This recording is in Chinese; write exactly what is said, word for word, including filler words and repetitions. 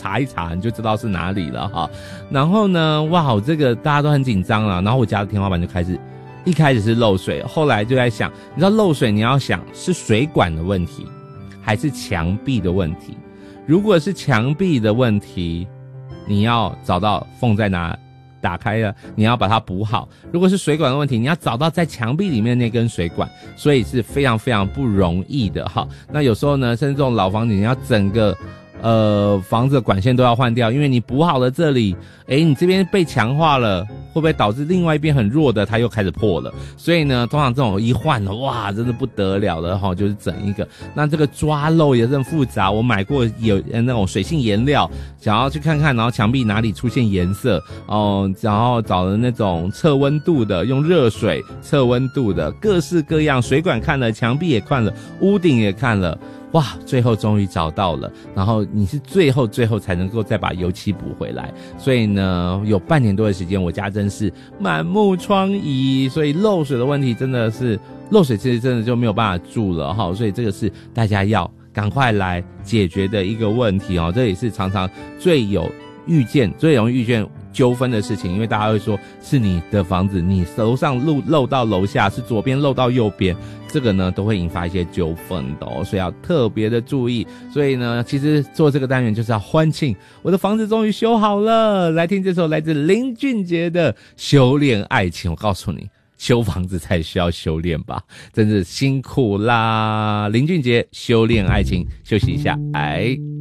查一查，你就知道是哪里了哈。然后呢，哇，这个大家都很紧张了，然后我家的天花板就开始，一开始是漏水，后来就在想，你知道漏水你要想是水管的问题，还是墙壁的问题？如果是墙壁的问题，你要找到缝在哪，打开了，你要把它补好。如果是水管的问题，你要找到在墙壁里面那根水管，所以是非常非常不容易的哈。那有时候呢，甚至这种老房子，你要整个呃房子的管线都要换掉，因为你补好了这里，诶，你这边被强化了，会不会导致另外一边很弱的它又开始破了？所以呢，通常这种一换了，哇，真的不得了了哈，就是整一个。那这个抓漏也是很复杂，我买过有那种水性颜料，想要去看看，然后墙壁哪里出现颜色哦，然后找了那种测温度的，用热水测温度的，各式各样，水管看了，墙壁也看了，屋顶也看了。哇，最后终于找到了，然后你是最后最后才能够再把油漆补回来，所以呢，有半年多的时间，我家真是满目疮痍，所以漏水的问题真的是漏水，其实真的就没有办法住了哈，所以这个是大家要赶快来解决的一个问题哦，这也是常常最有遇见、最容易遇见纠纷的事情，因为大家会说是你的房子，你楼上漏漏到楼下，是左边漏到右边，这个呢都会引发一些纠纷的哦，所以要特别的注意。所以呢，其实做这个单元就是要欢庆我的房子终于修好了。来听这首来自林俊杰的《修炼爱情》，我告诉你，修房子才需要修炼吧，真是辛苦啦！林俊杰《修炼爱情》，休息一下，哎。